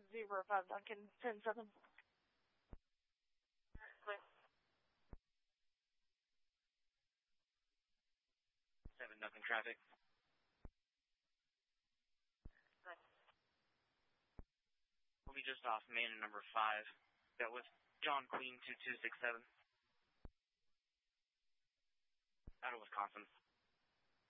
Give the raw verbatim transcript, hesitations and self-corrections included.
zero five Duncan, ten seven. seven Duncan traffic. We'll be just off main and number five. That was John Queen two two six seven. Out of Wisconsin.